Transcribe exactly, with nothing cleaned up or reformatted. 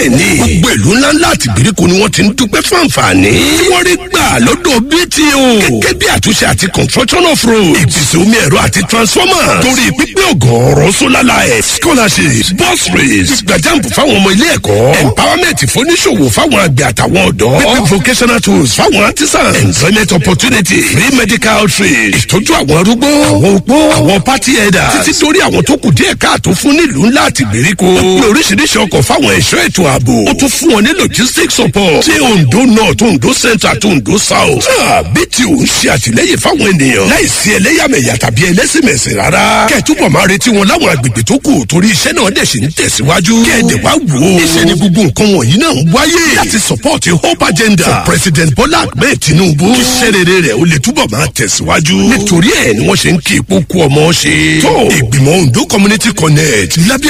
bẹ́ẹ̀ ni gbogbo ìlú ńláńlá àti ìgbèríko ni wọ́n ti ń dúpẹ́ fún àǹfààní tí wọ́n rí gbà lọ́dọ̀ B T O gẹ́gẹ́ bí àtúnṣe àti construction of road ìpèsè omi ẹ̀rọ àti transformer torí pípé ọ̀gọ̀ọ̀rọ̀ solar light scholarships bus rates gbàjáǹpù fáwọn ọmọ ilé ẹ̀kọ́ empowerment fóníṣòwò fáwọn àgbẹ̀ àtàwọn ọ̀dọ́ pípé vocational tools fáwọn artisans employment opportunity free medical trade ìtọ́jú àwọn arúgbó àwọn opó àwọn party headers títí dórí àwọn tó kù díẹ̀ káàtó fún nílùú ńlá àti ìgbèríko ó pé oríṣiríṣi ọkọ̀ fáwọn ẹ̀ṣọ́ ètò ààbò ó tún fún wọn ní logistics support tí Ondo North Ondo Centre àti Ondo South B T O ń ṣe àtìlẹ́yìn fáwọn ènìyàn láìsí ẹlẹ́yàmẹ̀yà tàbí ẹlẹ́sìnmẹ̀sìn rárá kẹ́ẹ̀túbọ̀ máa retí wọn láwọn agbègbè tó kù torí iṣẹ́ náà dẹ̀ ṣe ń tẹ̀síwájú kẹ́ẹ̀dẹ̀ wá wò ó iṣẹ́ ni gbogbo nǹkan wọ̀nyí náà ń wáyé láti support hope agenda for President Bola Ahmed Tinubu kí iṣẹ́ rere rẹ̀ ó lè túbọ̀ máa tẹ̀síwájú nítorí ẹ̀ ni wọ́n ṣe ń kí ipò kú ọmọ ṣe tó ìgbìmọ̀ Ondo Community Connect lábẹ́